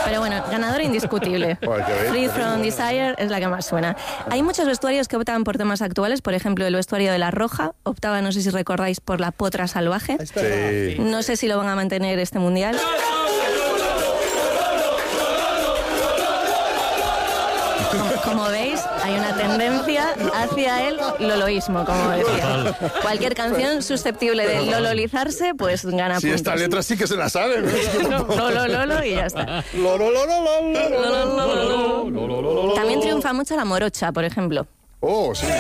Pero bueno, ganadora indiscutible. Free From Desire es la que más suena. Hay muchos vestuarios que optaban por temas actuales. Por ejemplo, el vestuario de La Roja optaba, no sé si recordáis, por la potra salvaje. Sí. No sé si lo van a mantener este mundial. Como veis, hay una tendencia hacia el loloísmo, como decía. Cualquier canción susceptible de lololizarse, pues gana puntos. Si esta letra sí que se la sabe. Lolo, y ya está. También triunfa mucho la morocha, por ejemplo. Oh, sí.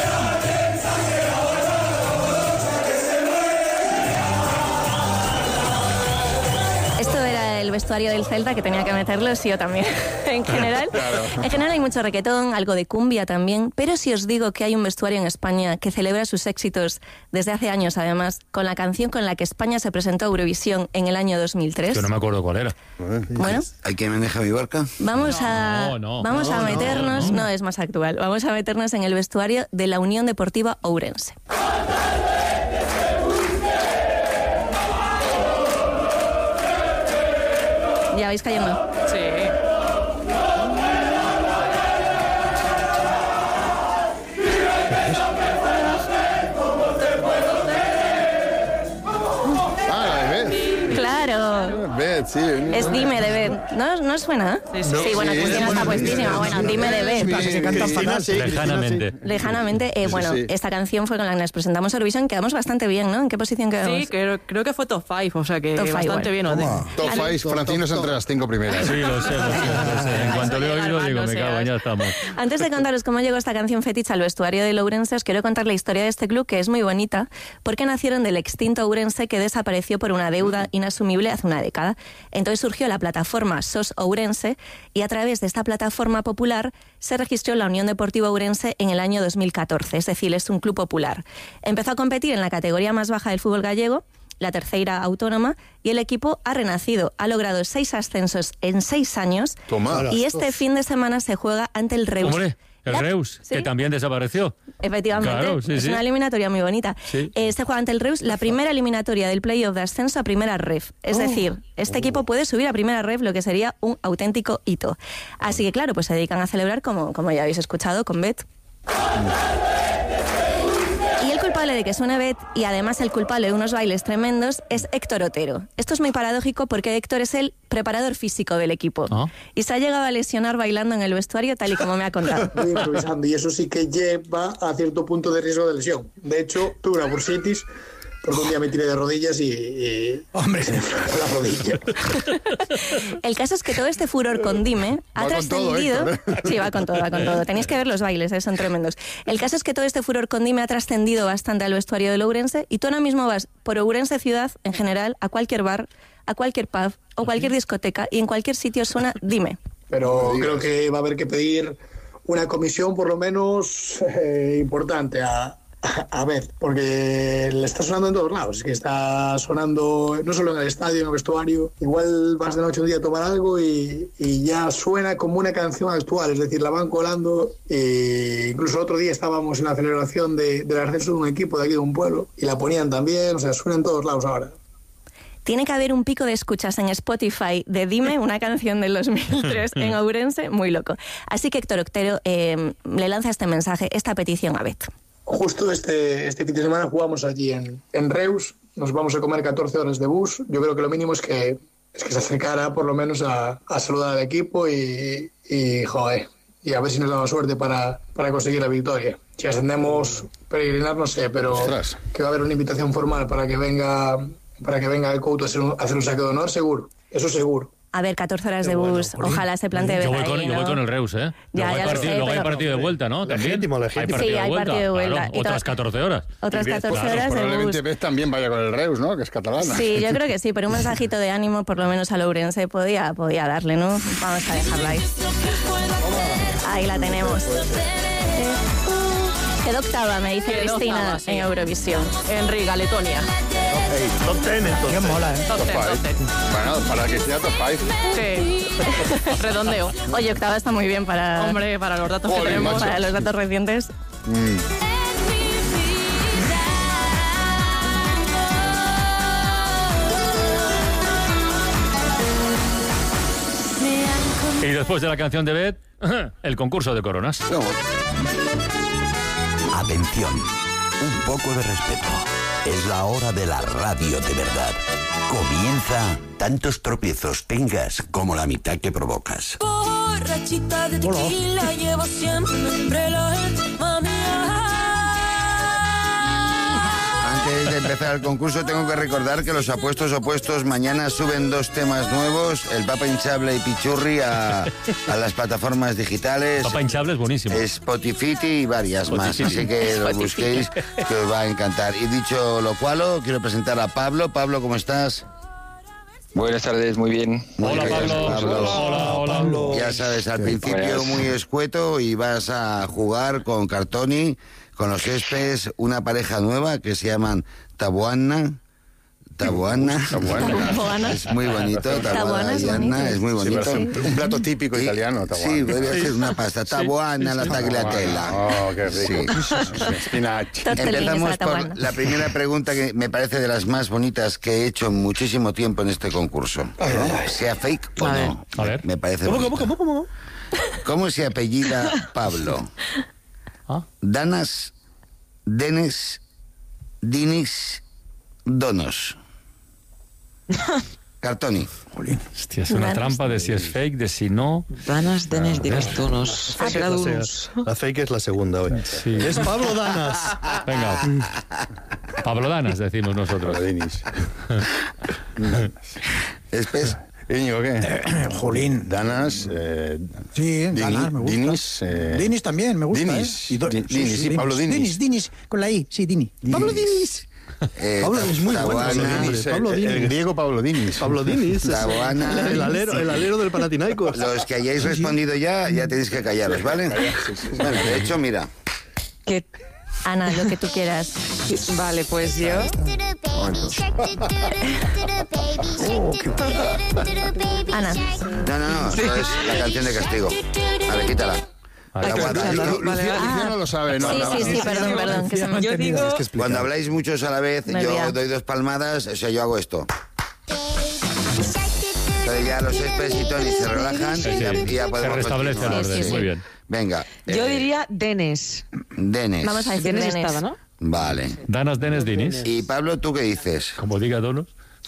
Esto era el vestuario del Celta, que tenía que meterlo, sí o también. En general hay mucho requetón, algo de cumbia también, pero si os digo que hay un vestuario en España que celebra sus éxitos desde hace años, además, con la canción con la que España se presentó a Eurovisión en el año 2003. Yo no me acuerdo cuál era. Bueno, ¿Hay quien maneja mi barca? vamos a meternos, no es más actual, vamos a meternos en el vestuario de la Unión Deportiva Ourense. ¿Ya vais cayendo? Sí. Ah, la de Beth. Claro. Beth, sí. Es Dime de Beth. ¿No suena? Sí, bueno, Cristina está puestísima. Bueno, Dime de Beth. Lejanamente. Bueno, sí. esta canción fue con la que nos presentamos a Eurovisión. Quedamos bastante bien, ¿no? ¿En qué posición quedamos? Sí, creo que fue top 5, o sea que Top five, bastante bien. Top 5, Francino es entre las 5 primeras. Sí, lo sé. En cuanto leo y lo digo, me cago, ya estamos. Antes de contaros cómo llegó esta canción fetiche al vestuario de Ourense, os quiero contar la historia de este club, que es muy bonita, porque nacieron del extinto Ourense, que desapareció por una deuda inasumible hace una década. Entonces surgió la plataforma SOS Ourense, y a través de esta plataforma popular se registró la Unión Deportiva Ourense en el año 2014, es decir, es un club popular. Empezó a competir en la categoría más baja del fútbol gallego, la tercera autónoma, y el equipo ha renacido. Ha logrado 6 ascensos en 6 años. Toma. Y este fin de semana se juega ante el Reus. Hombre, el Reus, ¿Sí? que también desapareció. Efectivamente, Claro, sí, es sí. una eliminatoria muy bonita. Sí. Se juega ante el Reus, la primera eliminatoria del playoff de ascenso a primera ref. Es decir, este equipo puede subir a primera ref, lo que sería un auténtico hito. Así que claro, pues se dedican a celebrar, como ya habéis escuchado, con Bet. Y el culpable de que suene Bet, y además el culpable de unos bailes tremendos, es Héctor Otero. Esto es muy paradójico porque Héctor es el preparador físico del equipo. Y se ha llegado a lesionar bailando en el vestuario, tal y como me ha contado. Muy improvisando, y eso sí que lleva a cierto punto de riesgo de lesión. De hecho, tuve una bursitis porque un día me tiré de rodillas y Hombre, se me fue la rodilla. El caso es que todo este furor con Dime ha Va con todo, trascendido... Héctor, ¿eh? Sí, va con todo. Tenéis que ver los bailes, son tremendos. El caso es que todo este furor con Dime ha trascendido bastante al vestuario de Ourense, y tú ahora mismo vas por Ourense ciudad, en general, a cualquier bar, a cualquier pub o cualquier discoteca, y en cualquier sitio suena Dime. Pero creo que va a haber que pedir una comisión por lo menos importante a ver, porque le está sonando en todos lados. Es que está sonando no solo en el estadio, en el vestuario. Igual vas de noche un día a tomar algo y ya suena como una canción actual, es decir, la van colando. Incluso el otro día estábamos en la celebración del ascenso de un equipo de aquí de un pueblo y la ponían también, o sea, suena en todos lados ahora. Tiene que haber un pico de escuchas en Spotify de Dime, una canción del 2003 en Ourense, muy loco. Así que Héctor Otero le lanza este mensaje, esta petición a Bet. Justo este fin de semana jugamos allí en Reus, nos vamos a comer 14 horas de bus. Yo creo que lo mínimo es que se acercara por lo menos a saludar al equipo y joder, y a ver si nos damos suerte para conseguir la victoria. Si ascendemos, peregrinar no sé, pero Ostras. que va a haber una invitación formal para que venga el Couto a hacer un saque de honor, seguro, eso seguro. A ver, 14 horas de bus, ojalá se plantee ver Yo voy ahí, con el Reus, ¿eh? Ya, luego ya lo sé, luego hay pero- partido de vuelta, ¿no? ¿También? Legítimo. Sí, hay partido de vuelta. Claro, Y otras 14 horas. Otras 14 horas de Probablemente bus. Beth también vaya con el Reus, ¿no? Que es catalana. Sí, yo creo que sí, pero un mensajito de ánimo, por lo menos a Ourense, podía darle, ¿no? Vamos a dejarla ahí. Ahí la tenemos. Quedó octava, me dice Quedó Cristina, octava, sí. en Eurovisión. Enrique, Letonia. top 10 entonces. Qué mola, ¿eh? Top 10, top 10. Bueno, para que sea top 5. Sí. Redondeo. Oye, octava está muy bien para, Hombre, para los datos que Joder, tenemos. macho. para los datos recientes. Me han Y después de la canción de Beth, el concurso de coronas. Atención, un poco de respeto. Es la hora de la radio de verdad. Comienza tantos tropiezos tengas como la mitad que provocas. Borrachita de tequila, llevo siempre la alma mía. Antes de empezar el concurso tengo que recordar que los apuestos opuestos mañana suben 2 temas nuevos, el Papa Hinchable y Pichurri a las plataformas digitales. Papa Hinchable es buenísimo. Spotify y varias más, Spotify. así que lo busquéis, que os va a encantar. Y dicho lo cual, quiero presentar a Pablo. Pablo, ¿cómo estás? Buenas tardes, muy bien. Muy Hola, bien, Pablo. Hola. Ya sabes, al principio Buenas. muy escueto y vas a jugar con Cartoni, con los Céspedes, una pareja nueva que se llaman Taboana. Es muy bonito. Taboana es Taboana bonito. es muy bonito. Sí, un plato típico italiano, tabuana. Sí, podría ser una pasta. Taboana, la tagliatella. Oh, qué rico. Spinach. Tortellini Empezamos alla tabuana. por la primera pregunta que me parece de las más bonitas que he hecho en muchísimo tiempo en este concurso. Sea fake o no. A ver. Me parece bonita. ¿Cómo se apellida Pablo? Ah. Danas, Denes, Dinis, Donos. Cartoni. Hostia, es una Danas. trampa de si es fake, de si no. Danas, denes, divistunos. La fake es la segunda hoy. Sí. Es Pablo Danas. Venga. Pablo Danas, decimos nosotros. Dinis. Espes. Íñigo, ¿qué? Jolín. Danas. Sí, Danas me gusta. Dinis. Dinis también me gusta. Dinis. ¿eh? Dinis, sí, Pablo Dinis. Dinis, con la I, sí, Dini. Pablo Dinis. Pablo es muy bueno. Taboana, Dinis, Pablo el Dinis. griego Pablo Dinis. Pablo Dinis. Taboana. El alero del Panathinaikos. Los que hayáis respondido ya tenéis que callaros, ¿vale? Bueno, de hecho, mira. ¿Qué? Ana, lo que tú quieras. Vale, pues yo. Ana. No, esto es la canción de castigo. A ver, quítala. Vale. La guarda. Vale, vale, Lucía vale. no lo sabe, ¿no? Sí, perdón, que se me... Yo digo. Cuando habláis muchos a la vez, Me he yo liado. doy 2 palmadas, o sea, yo hago esto. Entonces ya los Céspedes y Tony se relajan Sí, y ya se podemos restablece el continuar. orden. sí. Muy bien. Venga. Yo diría Denes. Denes. Vamos a decir Denes Denes. estaba, ¿no? Vale. Danas, Denes, Dinis. Y Pablo, ¿tú qué dices? Como diga Donos.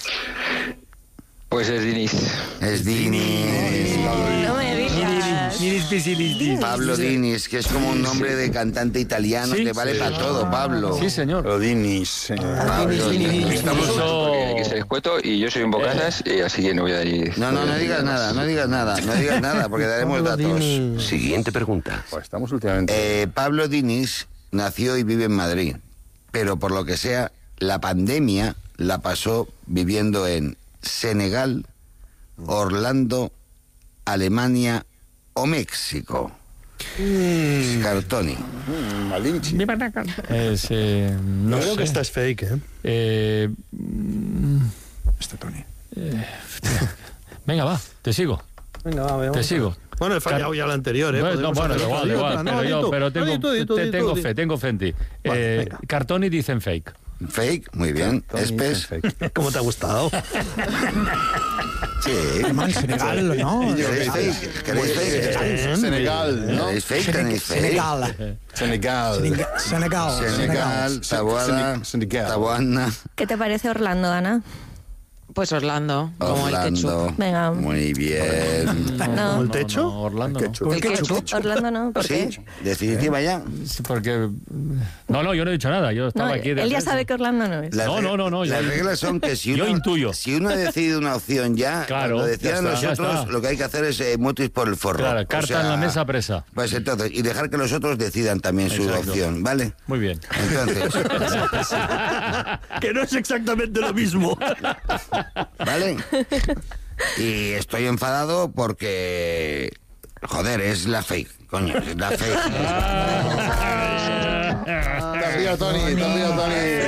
Pues es Dinis. Es Dinis. No me digas. Pablo Dinis, que es como un nombre de cantante italiano, Sí. te vale para todo, Pablo. Sí, señor. Pablo Dinis. Pablo Dinis. Incluso... Hay que ser escueto y yo soy un bocazas, y así que no voy a ir. No digas nada, porque daremos datos. Siguiente pregunta. Pues estamos últimamente. Pablo Dinis nació y vive en Madrid, pero por lo que sea, la pandemia la pasó viviendo en Senegal, Orlando, Alemania o México. Cartoni. Malinche. Es, no Yo creo sé. que esta es fake, ¿eh? Este Tony. Venga, va, te sigo. Venga, va, veamos. Te sigo. Bueno, he fallado ya la anterior, ¿eh? Bueno, Podemos hacer otra. Di igual, otra, no, pero di yo tú. pero No, di tú, di tú, di tú, tengo di. fe, tengo fe en ti. Vale, venga. Cartoni dicen fake. Fake, muy bien. Espes. ¿Cómo te ha gustado? Sí. Mal Senegal, ¿no? ¿Queréis fake? ¿Queréis fake? Senegal, ¿no? ¿Queréis fake? ¿Tenéis fake? Senegal. Senegal. Senegal, Taboada, Senegal. Taboana, ¿Qué te parece Orlando, Ana? Pues Orlando, como el ketchup. Orlando. Venga. Muy bien. No, ¿El techo? No, Orlando no. El ketchup. Orlando no, ¿por ¿Sí? qué? ¿Definitiva ya? Sí, porque... No, yo no he dicho nada. Yo No, estaba aquí... de él ya prensa. sabe que Orlando no es. Las No, reg- no, no, Las yo- reglas son que si yo uno, intuyo. si uno ha decidido una opción ya, Claro, cuando decidan ya los está, ya otros, está. lo que hay que hacer es mutis por el forro. Claro, O carta sea, en la mesa presa. Pues entonces, y dejar que los otros decidan también su Exacto. opción, ¿vale? Muy bien. Entonces, Que no es exactamente lo mismo. ¿vale? Y estoy enfadado porque... Joder, es la fake, coño, es la fake. Te has pillado, Tony.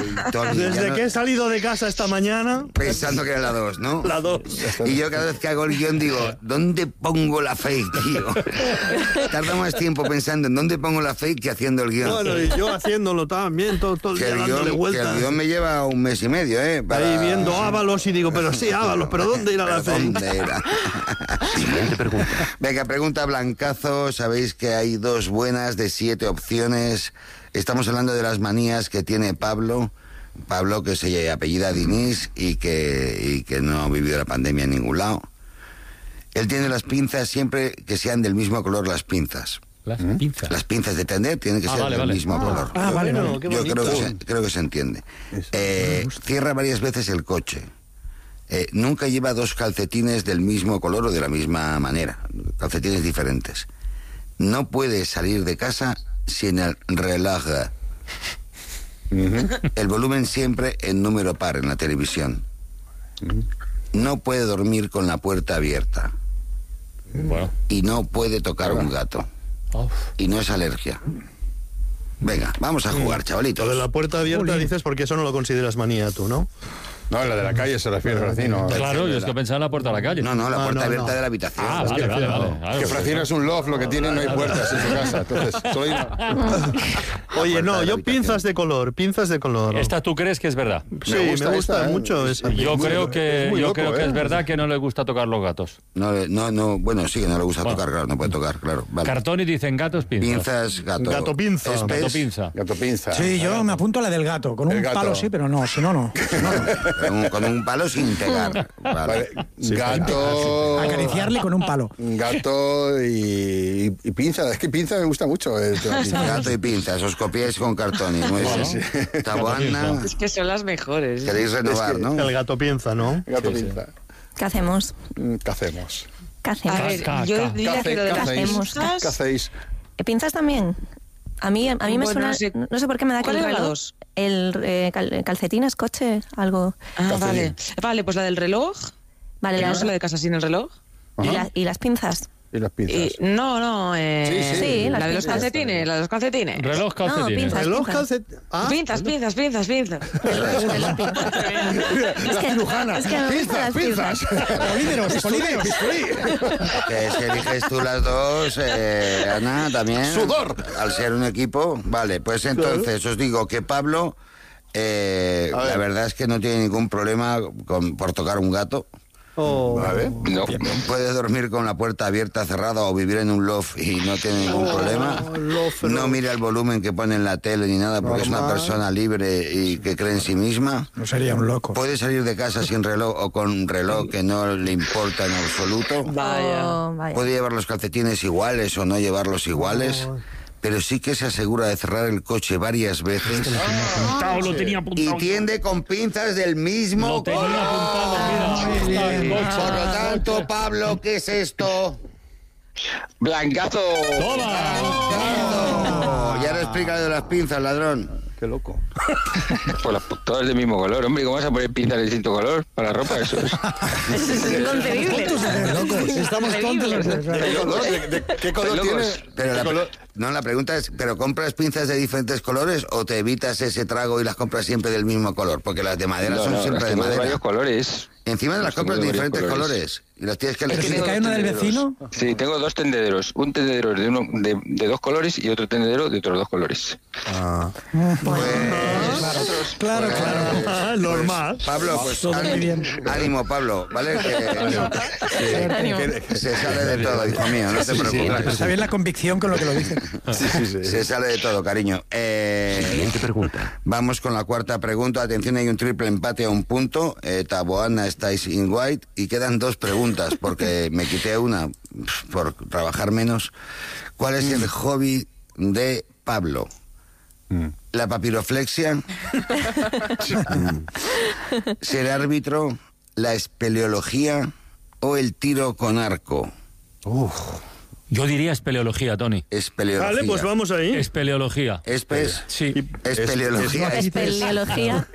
Desde que he salido de casa esta mañana... Pensando que era la 2, ¿no? La 2. Y yo cada vez que hago el guión digo, ¿dónde pongo la fake, tío? Tarda más tiempo pensando en dónde pongo la fake que haciendo el guión. Bueno, y yo haciéndolo también, todo el día dándole vueltas. Que el guión me lleva 1 mes y medio, para... Ahí viendo Ábalos y digo, pero sí, Ábalos, ¿pero dónde irá la fake? ¿Dónde era? Siguiente pregunta. Venga, pregunta Blancazo. Sabéis que hay 2 buenas de 7 opciones. Estamos hablando de las manías que tiene Pablo. Pablo, que se apellida Diniz y que no ha vivido la pandemia en ningún lado. Él tiene las pinzas siempre que sean del mismo color las pinzas. ¿Las pinzas? Las pinzas de tender tienen que ser del mismo color. Yo creo que se entiende. Cierra varias veces el coche. Nunca lleva 2 calcetines del mismo color o de la misma manera. Calcetines diferentes. No puede salir de casa sin el reloj. El volumen siempre en número par en la televisión. No puede dormir con la puerta abierta. Bueno. Y no puede tocar un gato. Y no es alergia. Venga, vamos a jugar, chavalitos. Lo de la puerta abierta dices porque eso no lo consideras manía tú, ¿no? No, la de la calle se refiere, Fracino. Claro, yo es que pensaba en la puerta de la calle. No, la puerta abierta de la habitación. Vale. Claro, que Fracino es un loft, lo que tiene, no hay puertas en su casa. Entonces, solo hay Oye, no, yo pinzas de color. ¿Esta tú crees que es verdad? Sí, me gusta mucho esa. Yo creo que es verdad que no le gusta tocar los gatos. No, bueno, sí que no le gusta tocar, claro, no puede tocar, claro. Vale. Cartoni dicen gatos, pinzas. Pinzas, gato. Gato pinza. Gato pinza. Sí, yo me apunto a la del gato. Con un palo sí, pero no, si no, no. Con un palo sin pegar. Vale. Gato... Acariciarle con un palo. Gato y pinza. Es que pinza me gusta mucho. Gato y pinzas. Os copiáis con Cartoni. Muy bien. Taboana. Es que son las mejores. Queréis renovar, ¿no? El gato pinza, ¿no? Gato pinza. ¿Qué hacemos? ¿Qué hacemos? A ver, yo diría que lo de las pinzas... ¿Qué hacéis? ¿Pinzas también? A mí me suena... No sé por qué me da que el reloj... calcetines, coche, algo... Vale, pues la del reloj. Vale, ¿No es la de casa sin el reloj? ¿Y las pinzas? ¿Y las pinzas? Sí, la de los calcetines, la de los calcetines. Reloj, calcetines. No, Reloj, calcetines. Pinzas. Es que me gustan las pinzas. Polímeros. Que si eliges tú las 2, Ana, también. ¡Sudor! Al ser un equipo. Vale, pues entonces os digo que Pablo, la verdad es que no tiene ningún problema por tocar un gato. Vale. No. Puede dormir con la puerta abierta, cerrada o vivir en un loft y no tiene ningún problema. No mira el volumen que pone en la tele ni nada porque es una persona libre y que cree en sí misma. No sería un loco. Puede salir de casa sin reloj o con un reloj que no le importa en absoluto. Vaya. Puede llevar los calcetines iguales o no llevarlos iguales. Pero sí que se asegura de cerrar el coche varias veces. Lo tenía apuntado. Y tiende con pinzas del mismo Lo tenía apuntado, mira. Por lo tanto, Pablo, ¿qué es esto? ¡Blancazo! ¡Blancazo! Ya lo explica de las pinzas, ladrón. Qué loco. Pues todas del mismo color, hombre. ¿Cómo vas a poner pinzas de distinto color para la ropa? Eso es. Eso es inconcebible. Estamos tontos. ¿Qué color tiene? Pero la pregunta es, ¿pero compras pinzas de diferentes colores o te evitas ese trago y las compras siempre del mismo color? Porque las de madera son siempre de madera. Varios colores. Y encima de las compras de diferentes colores. Y las tienes que ¿Es elegir. que cae una del vecino? Sí, tengo 2 tendederos. Un tendedero de 2 colores y otro tendedero de otros 2 colores. Claro. Normal. Pablo, pues ánimo, Pablo, ¿vale? Que se sale de todo, hijo mío, no te preocupes. Está bien la convicción con lo que lo dice. Se sale de todo, cariño. Siguiente pregunta. Vamos con la 4ª pregunta. Atención, hay un triple empate a 1 punto. Taboana, estáis in white. Y quedan 2 preguntas, porque me quité una por trabajar menos. ¿Cuál es el hobby de Pablo? ¿La papiroflexia? ¿Ser árbitro? ¿La espeleología? ¿O el tiro con arco? Yo diría espeleología, Tony. Espeleología. Vale, pues vamos ahí. Espeleología. Sí. Espeleología. Espeleología.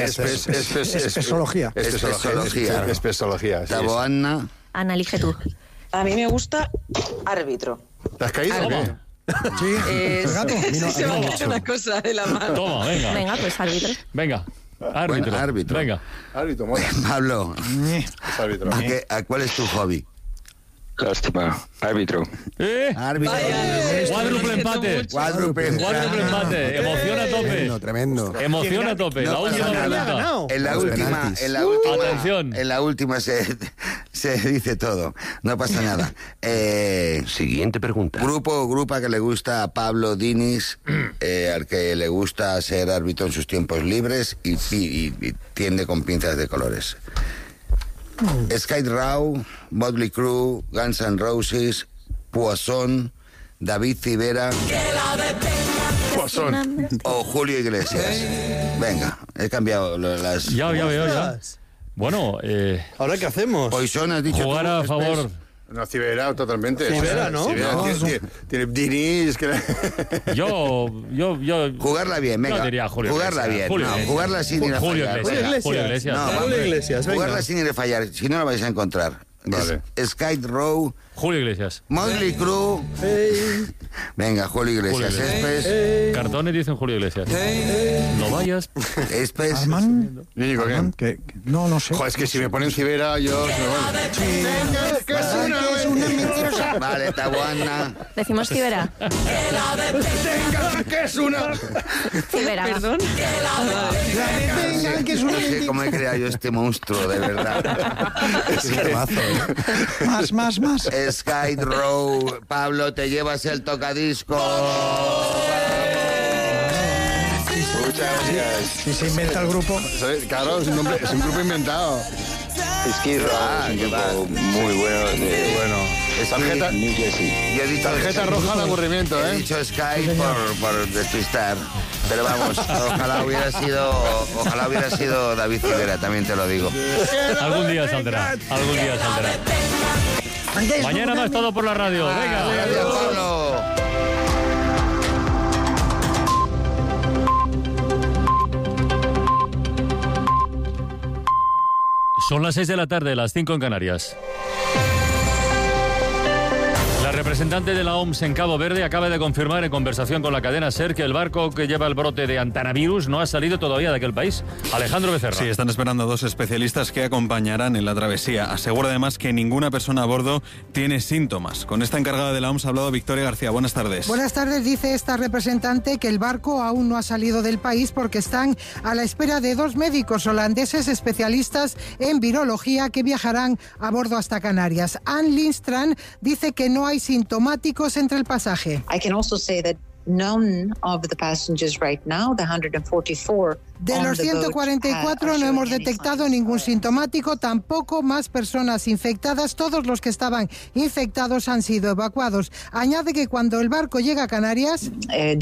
Espesología. Taboana. Ana, elige tú. A mí me gusta árbitro. ¿Te has caído o qué? Sí, el gato. Se me ha hecho una cosa de la mano. Toma, venga. Venga, pues árbitro. Venga. Árbitro. Bueno, árbitro. Venga. Árbitro, mola. Pablo, Es árbitro. ¿cuál es tu hobby? Lástima. Árbitro. Árbitro. Cuádruple empate. Cuádruple Empate. Emoción a tope. Tremendo. Emoción a tope. La última pregunta. Atención. En la última se dice todo. No pasa nada. Siguiente pregunta. Grupo que le gusta a Pablo Diniz, al que le gusta ser árbitro en sus tiempos libres y tiende con pinzas de colores. Skid Row, Motley Crue, Guns N' Roses, Poison, David Civera o Julio Iglesias. Venga, he cambiado las... Ya veo, ya. Bueno, ¿Ahora qué hacemos? Poison, has dicho jugar tú, a favor... No, Cibera totalmente. Cibera, ¿no? Cibera tiene Diniz. Yo... Jugarla bien, venga. Yo diría Julio jugarla Iglesias. bien. Julio No, Iglesias. jugarla sin ir a Julio fallar. Iglesias. Venga. Julio Iglesias. No, Julio hombre, Iglesias, venga. jugarla sin ir a fallar, si no la vais a encontrar. Vale. Skid Row, Julio Iglesias. Motley Crue. Venga, Julio Iglesias. Julio Espes. Cartones dicen Julio Iglesias. No vayas. Espes. Arman. Íñigo, ¿qué? No sé. Joder, es que si me ponen Cibera, yo... Que es una mentirosa. Vale, Tabuana. Decimos Cibera. ¿Qué es una? Cibera. Perdón. Venga, que es una No sé mentira. cómo he creado yo este monstruo, de verdad. Más. Skid Row. Pablo, te llevas el tocadisco. Muchas gracias. Si se inventa el grupo. Claro, es un grupo inventado. Skid Row es un grupo muy bueno de Bueno, tarjeta, New Jersey. Yo he dicho tarjeta roja al aburrimiento, He ¿eh? dicho Sky por despistar. Pero vamos, ojalá hubiera sido David Civera, también te lo digo. Algún día saldrá. Mañana más todo por la radio. Venga. Gracias, Pablo. Son las 6 de la tarde, las 5 en Canarias. La representante de la OMS en Cabo Verde acaba de confirmar en conversación con la cadena SER que el barco que lleva el brote de Antanavirus no ha salido todavía de aquel país. Alejandro Becerra. Sí, están esperando a 2 especialistas que acompañarán en la travesía. Asegura además que ninguna persona a bordo tiene síntomas. Con esta encargada de la OMS ha hablado Victoria García. Buenas tardes. Buenas tardes. Dice esta representante que el barco aún no ha salido del país porque están a la espera de 2 médicos holandeses especialistas en virología que viajarán a bordo hasta Canarias. Anne Lindstrand dice que no hay sintomáticos entre el pasaje. I can also say that none of the passengers right now, the 144 De los 144 no hemos detectado ningún sintomático, tampoco más personas infectadas. Todos los que estaban infectados han sido evacuados. Añade que cuando el barco llega a Canarias, el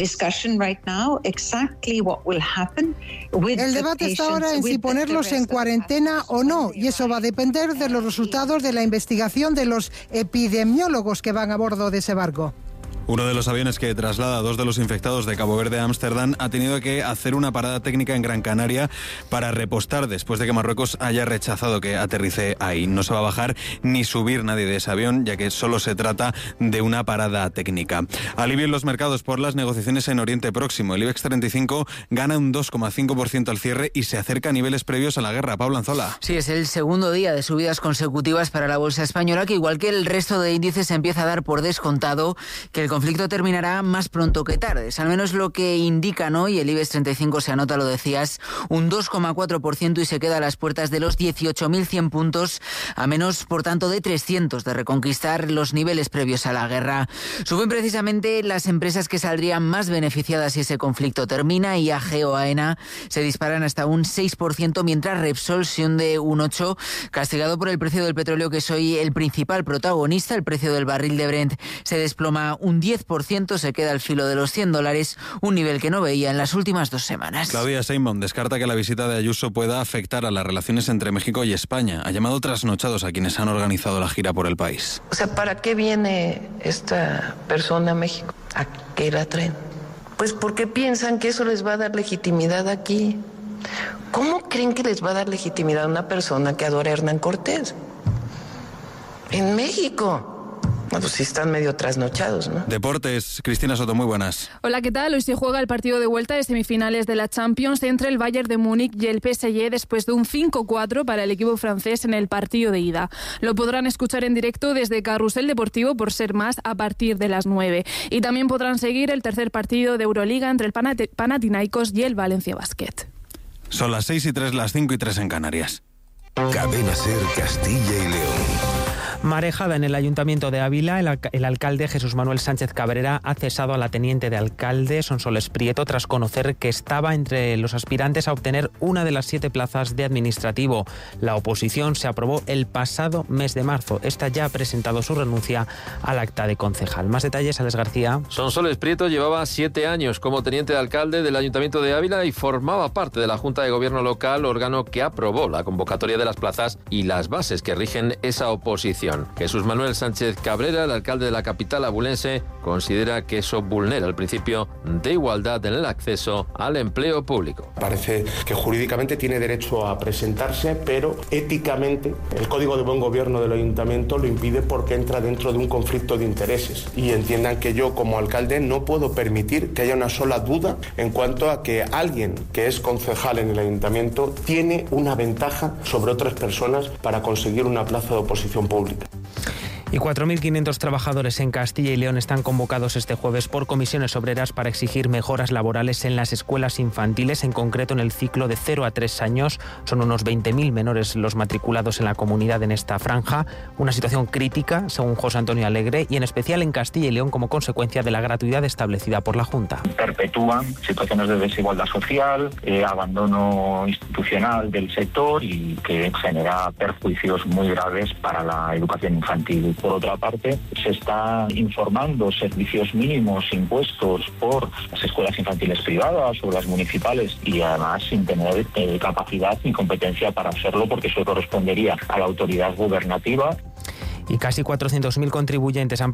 debate está ahora en si ponerlos en cuarentena o no, y eso va a depender de los resultados de la investigación de los epidemiólogos que van a bordo de ese barco. Uno de los aviones que traslada a 2 de los infectados de Cabo Verde a Ámsterdam ha tenido que hacer una parada técnica en Gran Canaria para repostar después de que Marruecos haya rechazado que aterrice ahí. No se va a bajar ni subir nadie de ese avión, ya que solo se trata de una parada técnica. Alivio en los mercados por las negociaciones en Oriente Próximo. El IBEX 35 gana un 2,5% al cierre y se acerca a niveles previos a la guerra. Pablo Anzola. Sí, es el segundo día de subidas consecutivas para la bolsa española, que igual que el resto de índices empieza a dar por descontado que el conflicto terminará más pronto que tarde. Es al menos lo que indican hoy. El IBEX 35 se anota, lo decías, un 2,4% y se queda a las puertas de los 18.100 puntos, a menos, por tanto, de 300 de reconquistar los niveles previos a la guerra. Suben precisamente las empresas que saldrían más beneficiadas si ese conflicto termina. IAG o AENA se disparan hasta un 6%, mientras Repsol se hunde un 8%, castigado por el precio del petróleo, que es hoy el principal protagonista. El precio del barril de Brent se desploma un 10%, se queda al filo de los $100, un nivel que no veía en las últimas 2 semanas. Claudia Sheinbaum descarta que la visita de Ayuso pueda afectar a las relaciones entre México y España. Ha llamado trasnochados a quienes han organizado la gira por el país. O sea, ¿para qué viene esta persona a México? ¿A qué la traen? Pues porque piensan que eso les va a dar legitimidad aquí. ¿Cómo creen que les va a dar legitimidad a una persona que adora a Hernán Cortés? En México. pues sí están medio trasnochados, ¿no? Deportes, Cristina Soto, muy buenas. Hola, ¿qué tal? Hoy se juega el partido de vuelta de semifinales de la Champions entre el Bayern de Múnich y el PSG después de un 5-4 para el equipo francés en el partido de ida. Lo podrán escuchar en directo desde Carrusel Deportivo por ser más a partir de las 9. Y también podrán seguir el tercer partido de Euroliga entre el Panathinaikos y el Valencia Basket. Son las 6:03, las 5:03 en Canarias. Cadena SER Castilla y León. Marejada en el Ayuntamiento de Ávila, el alcalde Jesús Manuel Sánchez Cabrera ha cesado a la teniente de alcalde Sonsoles Prieto tras conocer que estaba entre los aspirantes a obtener una de las 7 plazas de administrativo. La oposición se aprobó el pasado mes de marzo. Esta ya ha presentado su renuncia al acta de concejal. Más detalles, Alex García. Sonsoles Prieto llevaba 7 años como teniente de alcalde del Ayuntamiento de Ávila y formaba parte de la Junta de Gobierno local, órgano que aprobó la convocatoria de las plazas y las bases que rigen esa oposición. Jesús Manuel Sánchez Cabrera, el alcalde de la capital abulense, considera que eso vulnera el principio de igualdad en el acceso al empleo público. Parece que jurídicamente tiene derecho a presentarse, pero éticamente el Código de Buen Gobierno del Ayuntamiento lo impide porque entra dentro de un conflicto de intereses. Y entiendan que yo, como alcalde, no puedo permitir que haya una sola duda en cuanto a que alguien que es concejal en el Ayuntamiento tiene una ventaja sobre otras personas para conseguir una plaza de oposición pública. Y 4.500 trabajadores en Castilla y León están convocados este jueves por comisiones obreras para exigir mejoras laborales en las escuelas infantiles, en concreto en el ciclo de 0 a 3 años. Son unos 20.000 menores los matriculados en la comunidad en esta franja. Una situación crítica, según José Antonio Alegre, y en especial en Castilla y León como consecuencia de la gratuidad establecida por la Junta. Perpetúan situaciones de desigualdad social, abandono institucional del sector y que genera perjuicios muy graves para la educación infantil. Por otra parte, se está informando servicios mínimos impuestos por las escuelas infantiles privadas o las municipales y además sin tener capacidad ni competencia para hacerlo porque eso correspondería a la autoridad gubernativa. Y casi 400.000 contribuyentes han